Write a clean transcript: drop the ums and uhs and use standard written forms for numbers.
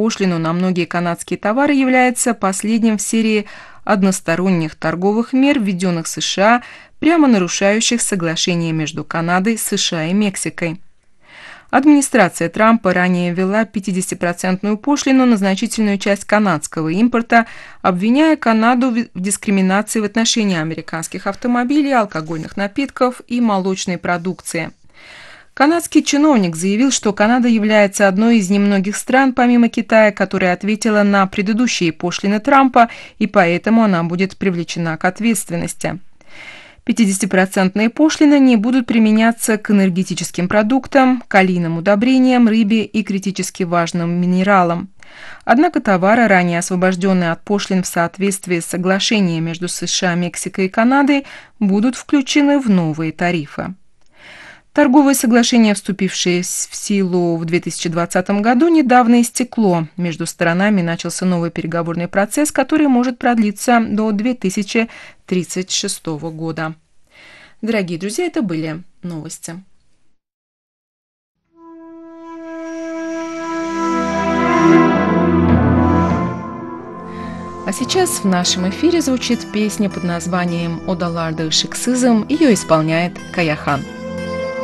пошлину на многие канадские товары является последним в серии односторонних торговых мер, введенных США, прямо нарушающих соглашение между Канадой, США и Мексикой. Администрация Трампа ранее ввела 50% пошлину на значительную часть канадского импорта, обвиняя Канаду в дискриминации в отношении американских автомобилей, алкогольных напитков и молочной продукции. Канадский чиновник заявил, что Канада является одной из немногих стран, помимо Китая, которая ответила на предыдущие пошлины Трампа, и поэтому она будет привлечена к ответственности. 50% пошлины не будут применяться к энергетическим продуктам, калийным удобрениям, рыбе и критически важным минералам. Однако товары, ранее освобожденные от пошлин в соответствии с соглашением между США, Мексикой и Канадой, будут включены в новые тарифы. Торговое соглашение, вступившее в силу в 2020 году, недавно истекло. Между сторонами начался новый переговорный процесс, который может продлиться до 2036 года. Дорогие друзья, это были новости. А сейчас в нашем эфире звучит песня под названием «Одаларды Шиксизм». Ее исполняет Каяхан.